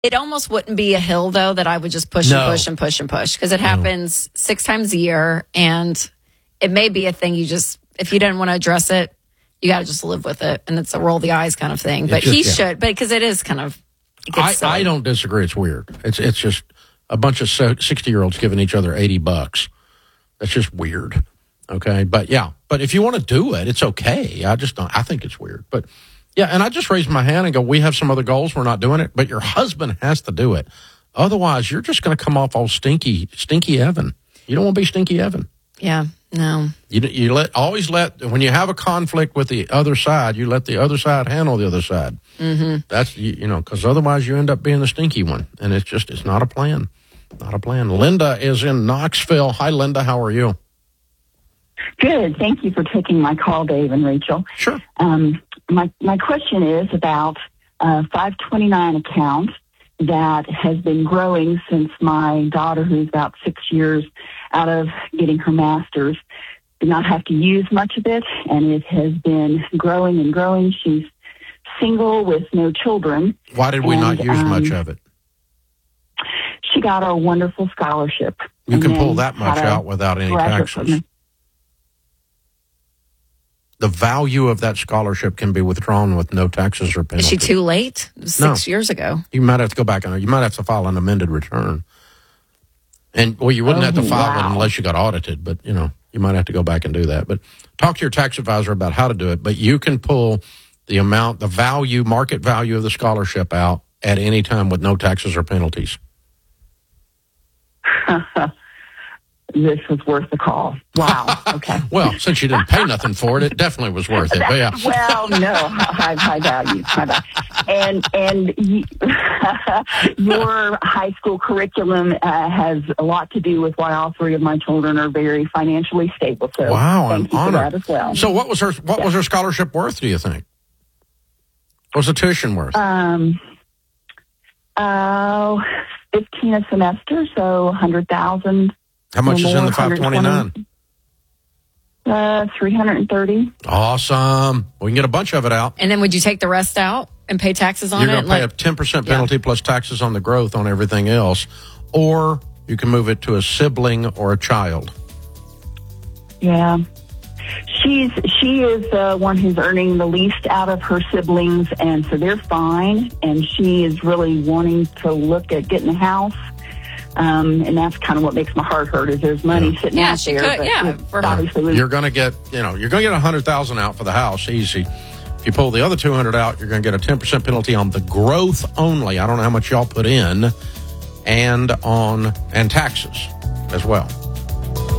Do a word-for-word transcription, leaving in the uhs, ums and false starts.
It almost wouldn't be a hill, though, that I would just push No. and push and push and push because it happens no. six times a year. And it may be a thing you just, if you didn't want to address it, you got to just live with it. And it's a roll the eyes kind of thing. But just, he yeah. should, but because it is kind of, it I, I don't disagree. It's weird. It's it's just a bunch of sixty-year-olds giving each other eighty bucks. That's just weird. Okay. But yeah, but if you want to do it, it's okay. I just don't, I think it's weird. But yeah, and I just raised my hand and go, we have some other goals. We're not doing it, but your husband has to do it. Otherwise, you're just going to come off all stinky, stinky Evan. You don't want to be stinky Evan. Yeah, no. You you let always let, when you have a conflict with the other side, you let the other side handle the other side. Mm-hmm. That's, you, you know, because otherwise you end up being the stinky one. And it's just, it's not a plan. Not a plan. Linda is in Knoxville. Hi, Linda. How are you? Good. Thank you for taking my call, Dave and Rachel. Sure. Um, my my question is about a five twenty-nine account that has been growing since my daughter, who's about six years out of getting her master's, did not have to use much of it, and it has been growing and growing. She's single with no children. Why did we and, not use um, much of it? She got a wonderful scholarship. You can pull that much out without any taxes. Program. The value of that scholarship can be withdrawn with no taxes or penalty. Is she too late? It was six no. years ago. You might have to go back on it. You might have to file an amended return. And, well, you wouldn't oh, have to file wow. it unless you got audited, but, you know, you might have to go back and do that. But talk to your tax advisor about how to do it. But you can pull the amount, the value, market value of the scholarship out at any time with no taxes or penalties. This was worth the call. Wow. Okay. Well, since you didn't pay nothing for it, it definitely was worth it. But yeah. Well, no, high, high value, high value. And and you, your high school curriculum uh, has a lot to do with why all three of my children are very financially stable. So wow, thank I'm you for honored. that as well. So, what was her what yeah. was her scholarship worth? Do you think? What was the tuition worth? Um. Uh, fifteen a semester, so a hundred thousand. How much is in the five twenty-nine? Uh, three hundred and thirty. Awesome. We can get a bunch of it out. And then would you take the rest out and pay taxes on You're it? You're going to pay like, a ten percent penalty yeah. plus taxes on the growth on everything else, or you can move it to a sibling or a child. Yeah. She's she is the one who's earning the least out of her siblings, and so they're fine. And she is really wanting to look at getting a house. Um, and that's kind of what makes my heart hurt is there's money yeah. sitting yeah, out she there. Could, but yeah, for obviously you're going to get, you know, you're going to get a hundred thousand out for the house, easy. If you pull the other two hundred out, you're going to get a ten percent penalty on the growth only. I don't know how much y'all put in, and on and taxes as well.